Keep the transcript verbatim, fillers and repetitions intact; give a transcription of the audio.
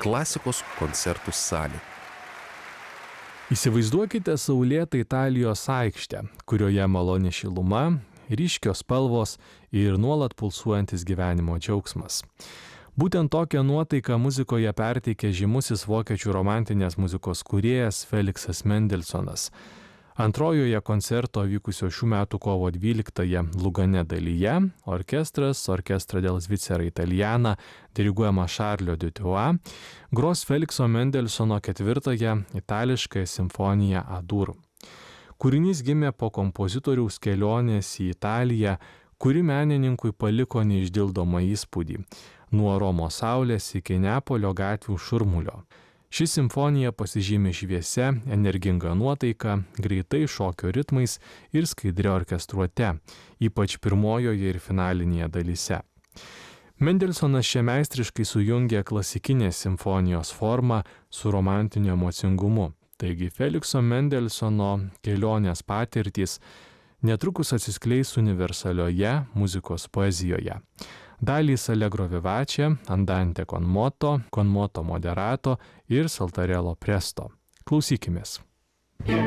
klasikos koncertų salė. Įsivaizduokite saulėtą Italijos aikštę, kurioje maloni šiluma, ryškios spalvos ir nuolat pulsuojantis gyvenimo džiaugsmas. Būtent tokią nuotaiką muzikoje perteikė žymusis vokiečių romantinės muzikos kūrėjas Feliksas Mendelsonas. Antrojoje koncerto vykusio šių metų kovo dvyliktąją Lugane dalyje orkestras Orchestra del Svizzera Italiana, diriguojama Šarlio Dutioa, gros Felikso Mendelsono ketvirtąją itališkąją simfoniją A-dur. Kūrinys gimė po kompozitoriaus kelionės į Italiją, kuri menininkui paliko neišdildomą įspūdį nuo Romos saulės iki Neapolio gatvių šurmulio. Ši simfonija pasižymi šviesia, energinga nuotaika, greitai šokio ritmais ir skaidria orkestruote, ypač pirmojoje ir finalinėje dalyse. Mendelsonas čia meistriškai sujungė klasikinės simfonijos formą su romantiniu emocingumu. Taigi Felikso Mendelsono kelionės patirtys netrukus atsiskleis universalioje muzikos poezijoje. Dalys Allegro vivace, Andante con moto, con moto moderato ir Saltarello presto. Klausykimės.